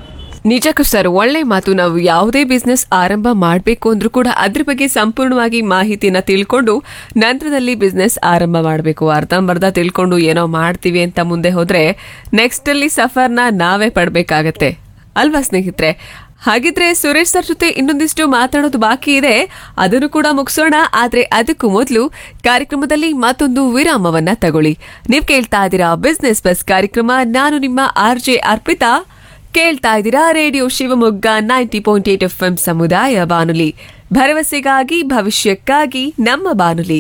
ನಿಜಕ್ಕೂ ಸರ್, ಒಳ್ಳೆ ಮಾತು. ನಾವು ಯಾವುದೇ ಬಿಸ್ನೆಸ್ ಆರಂಭ ಮಾಡಬೇಕು ಅಂದ್ರೂ ಕೂಡ ಅದ್ರ ಬಗ್ಗೆ ಸಂಪೂರ್ಣವಾಗಿ ಮಾಹಿತಿನ ತಿಳ್ಕೊಂಡು ನಂತರದಲ್ಲಿ ಬಿಸ್ನೆಸ್ ಆರಂಭ ಮಾಡಬೇಕು. ಅರ್ಧಂಬರ್ಧ ತಿಳ್ಕೊಂಡು ಏನೋ ಮಾಡ್ತೀವಿ ಅಂತ ಮುಂದೆ ಹೋದ್ರೆ ನೆಕ್ಸ್ಟ್ ಅಲ್ಲಿ ಸಫರ್ನ ನಾವೇ ಪಡ್ಬೇಕಾಗತ್ತೆ ಅಲ್ವಾ ಸ್ನೇಹಿತರೆ? ಹಾಗಿದ್ರೆ ಸುರೇಶ್ ಸರ್ ಜೊತೆ ಇನ್ನೊಂದಿಷ್ಟು ಮಾತಾಡೋದು ಬಾಕಿ ಇದೆ, ಅದನ್ನು ಕೂಡ ಮುಗಿಸೋಣ. ಆದ್ರೆ ಅದಕ್ಕೂ ಮೊದಲು ಕಾರ್ಯಕ್ರಮದಲ್ಲಿ ಮತ್ತೊಂದು ವಿರಾಮವನ್ನ ತಗೊಳ್ಳಿ. ನೀವ್ ಕೇಳ್ತಾ ಇದ್ದೀರಾ ಬಿಸ್ನೆಸ್ ಬಸ್ ಕಾರ್ಯಕ್ರಮ. ನಾನು ನಿಮ್ಮ RJ ಅರ್ಪಿತಾ. ಕೇಳ್ತಾ ಇದ್ದೀರಾ ರೇಡಿಯೋ ಶಿವಮೊಗ್ಗ 90.8 FM ಸಮುದಾಯ ಬಾನುಲಿ, ಭರವಸೆಗಾಗಿ ಭವಿಷ್ಯಕ್ಕಾಗಿ ನಮ್ಮ ಬಾನುಲಿ.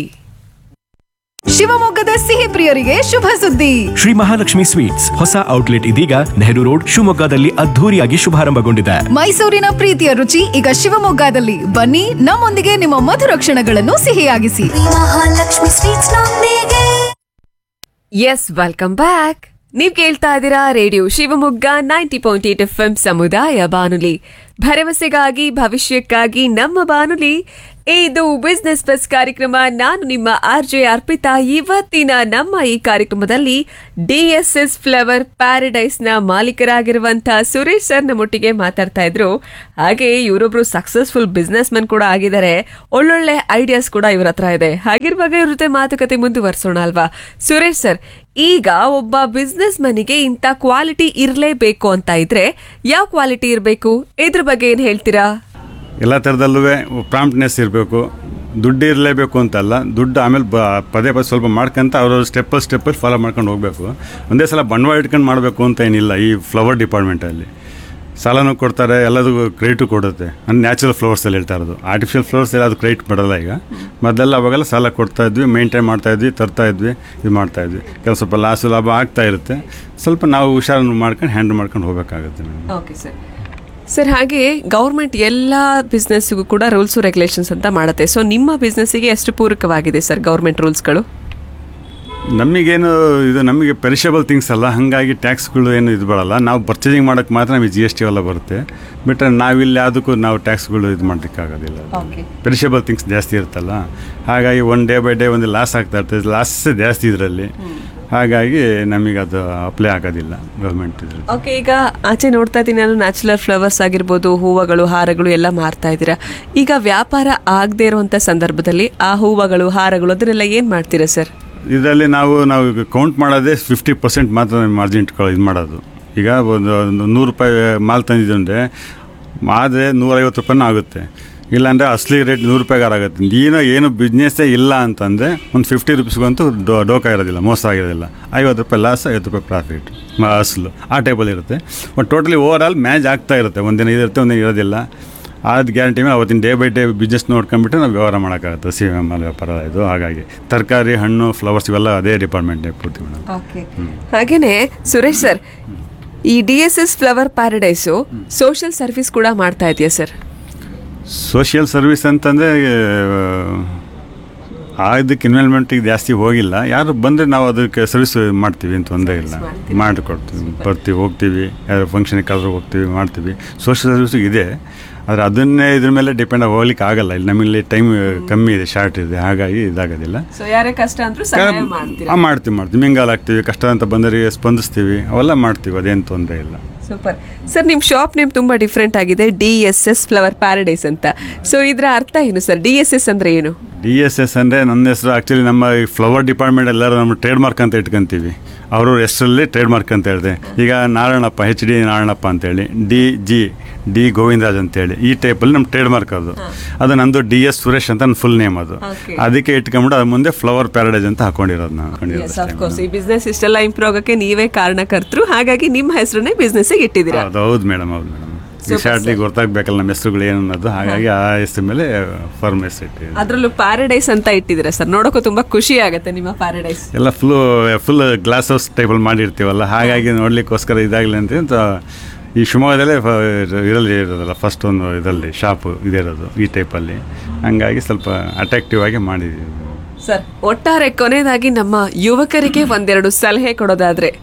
ಶಿವಮೊಗ್ಗದ ಸಿಹಿ ಪ್ರಿಯರಿಗೆ ಶುಭ ಸುದ್ದಿ. ಶ್ರೀ ಮಹಾಲಕ್ಷ್ಮಿ ಸ್ವೀಟ್ಸ್ ಹೊಸ ಔಟ್ಲೆಟ್ ಇದೀಗ ನೆಹರು ರೋಡ್ ಶಿವಮೊಗ್ಗದಲ್ಲಿ ಅದ್ಧೂರಿಯಾಗಿ ಶುಭಾರಂಭಗೊಂಡಿದೆ. ಮೈಸೂರಿನ ಪ್ರೀತಿಯ ರುಚಿ ಈಗ ಶಿವಮೊಗ್ಗದಲ್ಲಿ. ಬನ್ನಿ, ನಮ್ಮೊಂದಿಗೆ ನಿಮ್ಮ ಮಧುರ ಕ್ಷಣಗಳನ್ನು ಸಿಹಿಯಾಗಿಸಿ. ಮಹಾಲಕ್ಷ್ಮಿ ಸ್ವೀಟ್ಸ್ ನೊಂದಿಗೆ. S, welcome back. ನೀವ್ ಕೇಳ್ತಾ ಇದ್ದೀರಾ ರೇಡಿಯೋ ಶಿವಮೊಗ್ಗ 90.8 FM ಸಮುದಾಯ ಬಾನುಲಿ, ಭರವಸೆಗಾಗಿ ಭವಿಷ್ಯಕ್ಕಾಗಿ ನಮ್ಮ ಬಾನುಲಿ. ಇದು ಬಿಸ್ನೆಸ್ ಬಸ್ ಕಾರ್ಯಕ್ರಮ. ನಾನು ನಿಮ್ಮ RJ ಅರ್ಪಿತಾ. ಇವತ್ತಿನ ನಮ್ಮ ಈ ಕಾರ್ಯಕ್ರಮದಲ್ಲಿ DSS ಫ್ಲವರ್ ಪ್ಯಾರಡೈಸ್ ನ ಮಾಲೀಕರಾಗಿರುವಂತಹ ಸುರೇಶ್ ಸರ್ ನಮ್ಮೊಟ್ಟಿಗೆ ಮಾತಾಡ್ತಾ ಇದ್ರು. ಹಾಗೆ ಇವರೊಬ್ರು ಸಕ್ಸಸ್ಫುಲ್ ಬಿಸ್ನೆಸ್ ಮ್ಯಾನ್ ಕೂಡ ಆಗಿದ್ದಾರೆ. ಒಳ್ಳೊಳ್ಳೆ ಐಡಿಯಾಸ್ ಕೂಡ ಇವ್ರ ಹತ್ರ ಇದೆ. ಹಾಗಿರುವಾಗ ಇವ್ರ ಜೊತೆ ಮಾತುಕತೆ ಮುಂದುವರ್ಸೋಣ ಅಲ್ವಾ? ಸುರೇಶ್ ಸರ್, ಈಗ ಒಬ್ಬ ಬಿಸ್ನೆಸ್ ಮನಿಗೆ ಇಂಥ ಕ್ವಾಲಿಟಿ ಇರಲೇಬೇಕು ಅಂತ ಇದ್ರೆ ಯಾವ ಕ್ವಾಲಿಟಿ ಇರಬೇಕು? ಇದ್ರ ಬಗ್ಗೆ ಏನ್ ಹೇಳ್ತೀರಾ? ಎಲ್ಲ ಥರದಲ್ಲೂ ಪ್ರಾಂಪ್ಟ್ನೆಸ್ ಇರಬೇಕು. ದುಡ್ಡು ಇರಲೇಬೇಕು ಅಂತಲ್ಲ, ದುಡ್ಡು ಆಮೇಲೆ ಪದೇ ಪದೇ ಸ್ವಲ್ಪ ಮಾಡ್ಕೊಂತ ಅವ್ರವ್ರ ಸ್ಟೆಪ್ಪಲ್ಲಿ ಫಾಲೋ ಮಾಡ್ಕೊಂಡು ಹೋಗಬೇಕು. ಒಂದೇ ಸಲ ಬಂಡವಾಳ ಇಟ್ಕೊಂಡು ಮಾಡಬೇಕು ಅಂತ ಏನಿಲ್ಲ. ಈ ಫ್ಲವರ್ ಡಿಪಾರ್ಟ್ಮೆಂಟಲ್ಲಿ ಸಾಲನೂ ಕೊಡ್ತಾರೆ, ಎಲ್ಲದೂ ಕ್ರೆಡಿಟು ಕೊಡುತ್ತೆ. ಅಂದರೆ ನ್ಯಾಚುರಲ್ ಫ್ಲವರ್ಸಲ್ಲಿ ಹೇಳ್ತಾ ಇರೋದು. ಆರ್ಟಿಫಿಷಿಯಲ್ ಫ್ಲವರ್ಸಲ್ಲಿ ಅದು ಕ್ರೆಡಿಟ್ ಬರೋಲ್ಲ. ಈಗ ಮೊದಲೆಲ್ಲ ಅವಾಗೆಲ್ಲ ಸಾಲ ಕೊಡ್ತಾಯಿದ್ವಿ, ಮೇಂಟೈನ್ ಮಾಡ್ತಾಯಿದ್ವಿ, ತರ್ತಾಯಿದ್ವಿ, ಇದು ಮಾಡ್ತಾಯಿದ್ವಿ. ಕೆಲವು ಸ್ವಲ್ಪ ಲಾಭ ಆಗ್ತಾ ಇರುತ್ತೆ. ಸ್ವಲ್ಪ ನಾವು ಹುಷಾರನ್ನು ಮಾಡ್ಕೊಂಡು ಹ್ಯಾಂಡಲ್ ಮಾಡ್ಕೊಂಡು ಹೋಗಬೇಕಾಗುತ್ತೆ. Okay sir. ಸರ್, ಹಾಗೆ ಗೌರ್ಮೆಂಟ್ ಎಲ್ಲ ಬಿಸ್ನೆಸ್ಗೂ ಕೂಡ ರೂಲ್ಸ್ ರೆಗ್ಯುಲೇಷನ್ಸ್ ಅಂತ ಮಾಡುತ್ತೆ. ಸೊ ನಿಮ್ಮ ಬಿಸ್ನೆಸ್ಸಿಗೆ ಎಷ್ಟು ಪೂರಕವಾಗಿದೆ ಸರ್ ಗೌರ್ಮೆಂಟ್ ರೂಲ್ಸ್ಗಳು? ನಮಗೇನು ಇದು ನಮಗೆ ಪೆರಿಷಬಲ್ ಥಿಂಗ್ಸ್ ಅಲ್ಲ, ಹಾಗಾಗಿ ಟ್ಯಾಕ್ಸ್ಗಳು ಏನು ಇದು ಬರೋಲ್ಲ. ನಾವು ಪರ್ಚೇಸಿಂಗ್ ಮಾಡೋಕ್ಕೆ ಮಾತ್ರ ನಮಗೆ GST ಎಲ್ಲ ಬರುತ್ತೆ. ಬಿಟ್ಟರೆ ನಾವಿಲ್ಲಿ ಯಾವುದಕ್ಕೂ ನಾವು ಟ್ಯಾಕ್ಸ್ಗಳು ಇದು ಮಾಡೋಕ್ಕಾಗೋದಿಲ್ಲ. ಪೆರಿಷಬಲ್ ಥಿಂಗ್ಸ್ ಜಾಸ್ತಿ ಇರುತ್ತಲ್ಲ, ಹಾಗಾಗಿ ಡೇ ಬೈ ಡೇ ಒಂದು ಲಾಸ್ ಆಗ್ತಾ ಇರ್ತದೆ. ಲಾಸೇ ಜಾಸ್ತಿ ಇದರಲ್ಲಿ, ಹಾಗಾಗಿ ನಮಗೆ ಅದು ಅಪ್ಲೈ ಆಗೋದಿಲ್ಲ ಗೌರ್ಮೆಂಟ್ ಇದ್ರಲ್ಲಿ. ಓಕೆ, ಈಗ ಆಚೆ ನೋಡ್ತಾ ಇದ್ದೀನಿ ನಾನು, ನ್ಯಾಚುರಲ್ ಫ್ಲವರ್ಸ್ ಆಗಿರ್ಬೋದು, ಹೂವುಗಳು, ಹಾರಗಳು ಎಲ್ಲ ಮಾರ್ತಾ ಇದ್ದೀರಾ. ಈಗ ವ್ಯಾಪಾರ ಆಗದೆ ಇರುವಂಥ ಸಂದರ್ಭದಲ್ಲಿ ಆ ಹೂವುಗಳು, ಹಾರಗಳು ಅದನ್ನೆಲ್ಲ ಏನು ಮಾಡ್ತೀರಾ ಸರ್? ಇದರಲ್ಲಿ ನಾವು ಕೌಂಟ್ ಮಾಡೋದೇ 50% ಮಾತ್ರ ಮಾರ್ಜಿನ್ ಇಟ್ಕೊಳ್ಳೋ ಇದು ಮಾಡೋದು. ಈಗ ಒಂದು ₹100 ಮಾಲ್ ತಂದಿದ್ದು ಅಂದರೆ ಆದರೆ ₹150 ಆಗುತ್ತೆ. ಇಲ್ಲಾಂದರೆ ಅಸಲಿ ರೇಟ್ ₹100 ಆಗುತ್ತೆ. ಏನು ಬಿಸ್ನೆಸ್ಸೇ ಇಲ್ಲ ಅಂತಂದರೆ ಒಂದು ₹50ಗಂತೂ ಡೋಕ ಇರೋದಿಲ್ಲ, ಮೋಸ ಆಗಿರೋದಿಲ್ಲ. ₹50 ಲಾಸ್, ₹50 ಪ್ರಾಫಿಟ್ ಅಸಲು, ಆ ಟೈಪಲ್ಲಿ ಇರುತ್ತೆ. But totally over all match ಆಗ್ತಾ ಇರುತ್ತೆ. ಒಂದಿನ ಇರುತ್ತೆ, ಒಂದಿನ ಇರೋದಿಲ್ಲ. ಅದು ಗ್ಯಾರಂಟಿ ಮೇಲೆ ಅವತ್ತಿನ ಡೇ ಬೈ ಡೇ ಬಿಸ್ನೆಸ್ ನೋಡ್ಕೊಂಡ್ಬಿಟ್ಟು ನಾವು ವ್ಯವಹಾರ ಮಾಡೋಕ್ಕಾಗುತ್ತೆ. CML ವ್ಯಾಪಾರ ಇದು. ಹಾಗಾಗಿ ತರಕಾರಿ, ಹಣ್ಣು, ಫ್ಲವರ್ಸ್ ಇವೆಲ್ಲ ಅದೇ ಡಿಪಾರ್ಟ್ಮೆಂಟೇ ಪೂರ್ತಿ ಮೇಡಮ್. ಹಾಗೇನೆ ಸುರೇಶ್ ಸರ್, ಈ DSS flower paradise social service ಕೂಡ ಮಾಡ್ತಾ ಇದೆಯಾ ಸರ್? ಸೋಷಿಯಲ್ ಸರ್ವಿಸ್ ಅಂತಂದರೆ ಇದಕ್ಕೆ ಇನ್ವೆಲ್ಮೆಂಟಿಗೆ ಜಾಸ್ತಿ ಹೋಗಿಲ್ಲ. ಯಾರು ಬಂದರೆ ನಾವು ಅದಕ್ಕೆ ಸರ್ವಿಸ್ ಮಾಡ್ತೀವಿ ಅಂತ ತೊಂದರೆ ಇಲ್ಲ, ಮಾಡಿಕೊಡ್ತೀವಿ. ಬರ್ತೀವಿ, ಹೋಗ್ತೀವಿ, ಯಾರು ಫಂಕ್ಷನಿಗೆ ಕಳೆದ್ರು ಹೋಗ್ತೀವಿ, ಮಾಡ್ತೀವಿ. ಸೋಷಿಯಲ್ ಸರ್ವಿಸ್ ಇದೆ, ಆದರೆ ಅದನ್ನೇ ಇದ್ರ ಮೇಲೆ ಡಿಪೆಂಡ್ ಹೋಗ್ಲಿಕ್ಕೆ ಆಗಲ್ಲ. ಇಲ್ಲಿ ನಮ್ಮಲ್ಲಿ ಟೈಮ್ ಕಮ್ಮಿ ಇದೆ, ಶಾರ್ಟ್ ಇದೆ, ಹಾಗಾಗಿ ಇದಾಗೋದಿಲ್ಲ. ಮಾಡ್ತೀವಿ, ಮಿಂಗಾಲ್ ಆಗ್ತೀವಿ, ಕಷ್ಟ ಅಂತ ಬಂದರಿಗೆ ಸ್ಪಂದಿಸ್ತೀವಿ, ಅವೆಲ್ಲ ಮಾಡ್ತೀವಿ, ಅದೇನು ತೊಂದರೆ ಇಲ್ಲ. Super sir. ನಿಮ್ಮ ಶಾಪ್ ನೇಮ್ ತುಂಬ ಡಿಫ್ರೆಂಟ್ ಆಗಿದೆ, DSS ಫ್ಲವರ್ ಪ್ಯಾರಡೈಸ್ ಅಂತ. ಸೊ ಇದರ ಅರ್ಥ ಏನು ಸರ್? DSS ಅಂದರೆ ಏನು? DSS ಅಂದರೆ ನನ್ನ ಹೆಸರು. ಆ್ಯಕ್ಚುಲಿ ನಮ್ಮ ಈ ಫ್ಲವರ್ ಡಿಪಾರ್ಟ್ಮೆಂಟ್ ಎಲ್ಲರೂ ನಮ್ಮ ಟ್ರೇಡ್ ಮಾರ್ಕ್ ಅಂತ ಇಟ್ಕೊಂತೀವಿ. ಅವರು ಹೆಸರಲ್ಲಿ ಟ್ರೇಡ್ ಮಾರ್ಕ್ ಅಂತ ಹೇಳಿದೆ. ಈಗ ನಾರಾಯಣಪ್ಪ, HD ನಾರಾಯಣಪ್ಪ ಅಂತೇಳಿ, D ಗೋವಿಂದರಾಜ್ ಅಂತೇಳಿ, ಈ ಟೈಪಲ್ಲಿ ನಮ್ಮ ಟ್ರೇಡ್ ಮಾರ್ಕ್ ಅದು ನಂದು DS ಸುರೇಶ್ ಅಂತ ನನ್ನ ಫುಲ್ ನೇಮ್ ಅದು. ಅದಕ್ಕೆ ಇಟ್ಕೊಂಡ್ಬಿಟ್ಟು ಅದು ಮುಂದೆ ಫ್ಲವರ್ ಪ್ಯಾರಡೈಸ್ ಅಂತ ಹಾಕೊಂಡಿರೋದು ನಾನು. ಈ ಬಿಸ್ನೆಸ್ ಇಷ್ಟೆಲ್ಲ ಇಂಪ್ರೂವ್ ಆಗೋಕ್ಕೆ ನೀವೇ ಕಾರಣಕರ್ತರು, ಹಾಗಾಗಿ ನಿಮ್ಮ ಹೆಸರನ್ನೇ ಬಿಸ್ನೆಸ್ಸಿಗೆ ಇಟ್ಟಿದ್ದೀರಾ. ಹೌದು ಮೇಡಮ್, ಹೌದು ಮೇಡಮ್. ಶಾರ್ಟ್ಲಿ ಗೊತ್ತಾಗಬೇಕಲ್ಲ ನಮ್ಮ ಹೆಸರುಗಳು ಏನು ಅನ್ನೋದು, ಹಾಗಾಗಿ ಆ ಹೆಸರು ಮೇಲೆ ಫರ್ಮ್ ಹೆಸರು ಇಟ್ಟಿದ್ದೀವಿ. ಅದರಲ್ಲೂ ಪ್ಯಾರಡೈಸ್ ಅಂತ ಇಟ್ಟಿದ್ದೀರಾ ಸರ್, ನೋಡೋಕ್ಕೂ ತುಂಬ ಖುಷಿ ಆಗುತ್ತೆ ನಿಮ್ಮ ಪ್ಯಾರಡೈಸ್. ಎಲ್ಲ ಫುಲ್ ಗ್ಲಾಸ್ ಹೌಸ್ ಟೈಪಲ್ಲಿ ಮಾಡಿರ್ತೀವಲ್ಲ, ಹಾಗಾಗಿ ನೋಡ್ಲಿಕ್ಕೋಸ್ಕರ ಇದಾಗಲಿ ಅಂತ ಈ ಶಿವಮೊಗ್ಗದಲ್ಲೇ ಇದರಲ್ಲಿ ಇರೋದಲ್ಲ, ಫಸ್ಟ್ ಒಂದು ಇದರಲ್ಲಿ ಶಾಪು ಇದೇ ಇರೋದು ಈ ಟೈಪಲ್ಲಿ, ಹಂಗಾಗಿ ಸ್ವಲ್ಪ ಅಟ್ರಾಕ್ಟಿವ್ ಆಗಿ ಮಾಡಿದ್ದೀವಿ ಸರ್. ಒಟ್ಟಾರೆ ಕೊನೆಯದಾಗಿ ನಮ್ಮ ಯುವಕರಿಗೆ ಒಂದೆರಡು ಸಲಹೆ ಕೊಡೋದಾದ್ರೆ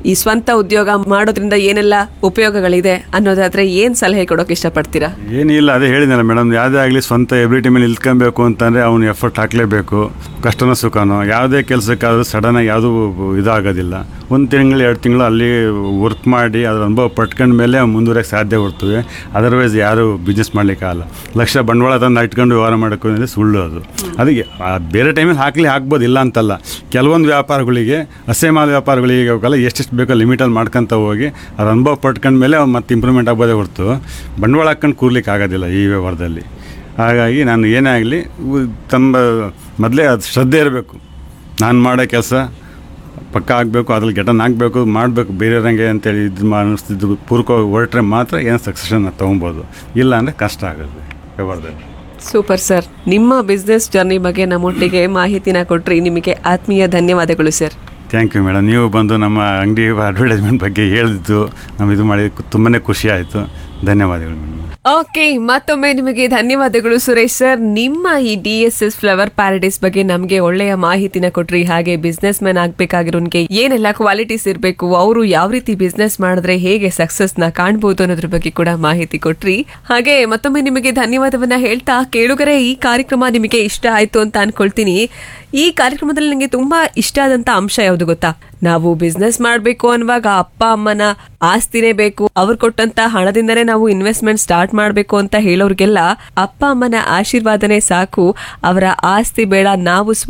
ಈ ಸ್ವಂತ ಉದ್ಯೋಗ ಮಾಡೋದ್ರಿಂದ ಏನೆಲ್ಲ ಉಪಯೋಗಗಳಿದೆ ಅನ್ನೋದಾದ್ರೆ ಏನ್ ಸಲಹೆ ಕೊಡೋಕೆ ಇಷ್ಟಪಡ್ತೀರಾ? ಏನಿಲ್ಲ, ಅದೇ ಹೇಳಿದ್ನಲ್ಲ ಮೇಡಮ್, ಯಾವುದೇ ಆಗಲಿ ಸ್ವಂತ ಎಬಿಲಿಟಿ ಮೇಲೆ ನಿಲ್ಕೊಬೇಕು ಅಂತಂದರೆ ಅವನು ಎಫರ್ಟ್ ಹಾಕಲೇಬೇಕು. ಕಷ್ಟನೋ ಸುಖನೋ ಯಾವುದೇ ಕೆಲಸಕ್ಕಾದ್ರೂ ಸಡನ್ನಾಗಿ ಯಾವುದೂ ಇದಾಗೋದಿಲ್ಲ. 1 ತಿಂಗಳು 2 ತಿಂಗಳು ಅಲ್ಲಿ ವರ್ಕ್ ಮಾಡಿ ಅದ್ರ ಅನುಭವ ಪಟ್ಕೊಂಡ ಮೇಲೆ ಮುಂದುವರೆಯೋಕ್ಕೆ ಸಾಧ್ಯ ಹೊರ್ತವೆ. ಅದರ್ವೈಸ್ ಯಾರು ಬಿಸ್ನೆಸ್ ಮಾಡಲಿಕ್ಕಾಗಲ್ಲ. ಲಕ್ಷ ಬಂಡವಾಳ ತಂದು ಇಟ್ಕೊಂಡು ವ್ಯವಹಾರ ಮಾಡೋಕ್ಕೆ ಸುಳ್ಳು ಅದು. ಅದಕ್ಕೆ ಬೇರೆ ಟೈಮಲ್ಲಿ ಹಾಕ್ಬೋದು, ಇಲ್ಲ ಅಂತಲ್ಲ. ಕೆಲವೊಂದು ವ್ಯಾಪಾರಗಳಿಗೆ, ಅಸೇಮಾಲ್ ವ್ಯಾಪಾರಗಳಿಗೆ ಹೋಗಲ್ಲ, ಎಷ್ಟೆಷ್ಟು ಬೇಕೋ ಲಿಮಿಟಲ್ಲಿ ಮಾಡ್ಕೊತ ಹೋಗಿ ಅದ್ರ ಅನುಭವ ಪಟ್ಕೊಂಡ ಮೇಲೆ ಮತ್ತೆ ಇಂಪ್ರೂವ್ಮೆಂಟ್ ಆಗ್ಬೋದೇ ಹೊರತು ಬಂಡವಾಳ ಹಾಕ್ಕೊಂಡು ಕೂರ್ಲಿಕ್ಕೆ ಆಗೋದಿಲ್ಲ ಈ ವ್ಯವಹಾರದಲ್ಲಿ. ಹಾಗಾಗಿ ನಾನು ಏನೇ ಆಗಲಿ ಮೊದಲೇ ಅದು ಶ್ರದ್ಧೆ ಇರಬೇಕು. ನಾನು ಮಾಡೋ ಕೆಲಸ ಪಕ್ಕ ಆಗಬೇಕು, ಅದ್ರಲ್ಲಿ ಗೆಟನ್ ಆಗಬೇಕು, ಮಾಡಬೇಕು ಬೇರೆಯವ್ರಂಗೆ ಅಂತೇಳಿ ಇದು ಅನ್ನಿಸ್ತಿದ್ದು ಪೂರ್ವಕವಾಗಿ ಹೊರಟ್ರೆ ಮಾತ್ರ ಏನು ಸಕ್ಸಸ್ಸನ್ನು ತೊಗೊಬೋದು. ಇಲ್ಲ ಅಂದರೆ ಕಷ್ಟ ಆಗುತ್ತೆ ವ್ಯವಹಾರದಲ್ಲಿ. ಸೂಪರ್ ಸರ್, ನಿಮ್ಮ ಬಿಸ್ನೆಸ್ ಜರ್ನಿ ಬಗ್ಗೆ ನಮ್ಮೊಟ್ಟಿಗೆ ಮಾಹಿತಿನ ಕೊಟ್ರಿ. ನಿಮಗೆ ಆತ್ಮೀಯ ಧನ್ಯವಾದಗಳು ಸರ್. Thank you madam. ನೀವು ಬಂದು ನಮ್ಮ ಅಂಗಡಿ ಅಡ್ವರ್ಟೈಸ್ಮೆಂಟ್ ಬಗ್ಗೆ ಹೇಳಿದ್ದು ನಾವು ಇದು ಮಾಡಿ ತುಂಬಾ ಖುಷಿ ಆಯಿತು. ಧನ್ಯವಾದಗಳು ಮೇಡಮ್. ಓಕೆ, ಮತ್ತೊಮ್ಮೆ ನಿಮಗೆ ಧನ್ಯವಾದಗಳು ಸುರೇಶ್ ಸರ್. ನಿಮ್ಮ ಈ DSS ಫ್ಲವರ್ ಪ್ಯಾರಡೈಸ್ ಬಗ್ಗೆ ನಮಗೆ ಒಳ್ಳೆಯ ಮಾಹಿತಿನ ಕೊಟ್ರಿ. ಹಾಗೆ ಬಿಸ್ನೆಸ್ ಮ್ಯಾನ್ ಆಗ್ಬೇಕಾಗಿರೋನ್ಗೆ ಏನೆಲ್ಲ ಕ್ವಾಲಿಟೀಸ್ ಇರಬೇಕು, ಅವರು ಯಾವ ರೀತಿ ಬಿಸ್ನೆಸ್ ಮಾಡಿದ್ರೆ ಹೇಗೆ ಸಕ್ಸಸ್ ನ ಕಾಣಬಹುದು ಅನ್ನೋದ್ರ ಬಗ್ಗೆ ಕೂಡ ಮಾಹಿತಿ ಕೊಟ್ರಿ. ಹಾಗೆ ಮತ್ತೊಮ್ಮೆ ನಿಮಗೆ ಧನ್ಯವಾದವನ್ನ ಹೇಳ್ತಾ, ಕೇಳುಗರೆ ಈ ಕಾರ್ಯಕ್ರಮ ನಿಮಗೆ ಇಷ್ಟ ಆಯ್ತು ಅಂತ ಅನ್ಕೊಳ್ತೀನಿ. ಈ ಕಾರ್ಯಕ್ರಮದಲ್ಲಿ ನನಗೆ ತುಂಬಾ ಇಷ್ಟ ಆದಂತ ಅಂಶ ಯಾವುದು ಗೊತ್ತಾ? ನಾವು ಬಿಸ್ನೆಸ್ ಮಾಡ್ಬೇಕು ಅನ್ನುವಾಗ ಅಪ್ಪ ಅಮ್ಮನ ಆಸ್ತಿನೇ ಬೇಕು, ಅವ್ರು ಕೊಟ್ಟಂತ ಹಣದಿಂದನೇ ನಾವು ಇನ್ವೆಸ್ಟ್ಮೆಂಟ್ ಸ್ಟಾರ್ಟ್ ಮಾಡ್ಬೇಕು ಅಂತ ಹೇಳೋರ್ಗೆಲ್ಲ ಅಪ್ಪ ಅಮ್ಮನ ಆಶೀರ್ವಾದನೇ ಸಾಕು, ಅವರ ಆಸ್ತಿ ಬೇಡ, ನಾವು